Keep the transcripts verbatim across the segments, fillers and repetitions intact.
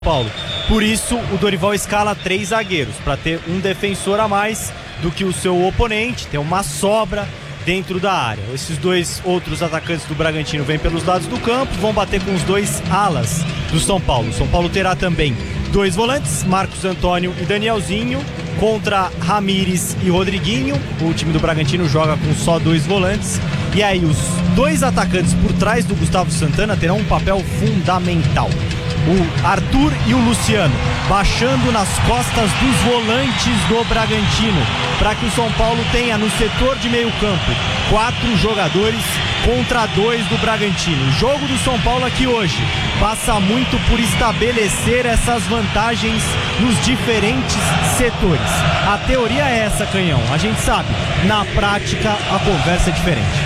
Paulo. Por isso, o Dorival escala três zagueiros, para ter um defensor a mais do que o seu oponente, ter uma sobra dentro da área. Esses dois outros atacantes do Bragantino vêm pelos lados do campo, vão bater com os dois alas do São Paulo. O São Paulo terá também dois volantes, Marcos Antônio e Danielzinho, contra Ramires e Rodriguinho. O time do Bragantino joga com só dois volantes. E aí os dois atacantes por trás do Gustavo Santana terão um papel fundamental. O Arthur e o Luciano baixando nas costas dos volantes do Bragantino, para que o São Paulo tenha no setor de meio campo quatro jogadores contra dois do Bragantino. O jogo do São Paulo aqui hoje passa muito por estabelecer essas vantagens nos diferentes setores. A teoria é essa, Canhão, a gente sabe, na prática a conversa é diferente.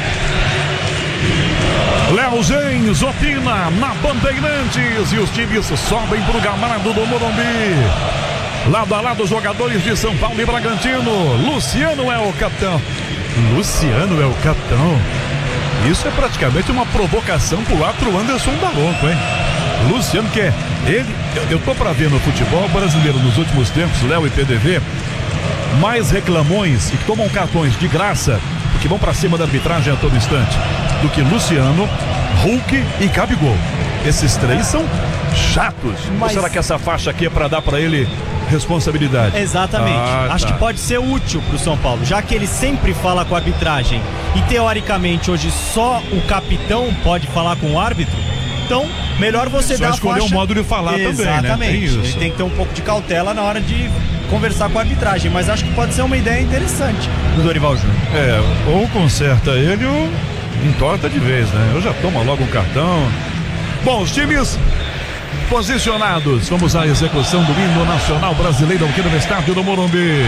Léo Gens opina na Bandeirantes e os times sobem pro gramado do Morumbi. Lado a lado, os jogadores de São Paulo e Bragantino. Luciano é o capitão. Luciano é o capitão. Isso é praticamente uma provocação pro atro Anderson Daronco, hein? Luciano que é ele, eu, eu tô pra ver no futebol brasileiro nos últimos tempos, Léo e P D V, mais reclamões e que tomam cartões de graça, porque vão pra cima da arbitragem a todo instante, do que Luciano, Hulk e Gabigol. Esses três são chatos. Mas... Ou será que essa faixa aqui é pra dar pra ele responsabilidade? Exatamente. Ah, Acho tá. que pode ser útil pro São Paulo, já que ele sempre fala com a arbitragem e teoricamente hoje só o capitão pode falar com o árbitro. Então, melhor você só dar a escolher faixa... um modo de falar. Exatamente. Também, né? Tem isso. Ele tem que ter um pouco de cautela na hora de conversar com a arbitragem, mas acho que pode ser uma ideia interessante do Dorival Júnior. É, ou conserta ele ou entorta de vez, né? Eu já tomo logo um cartão. Bom, os times posicionados. Vamos à execução do hino nacional brasileiro aqui no estádio do Morumbi.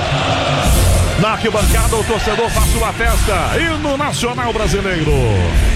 Na arquibancada, o torcedor faz uma festa. Hino nacional brasileiro.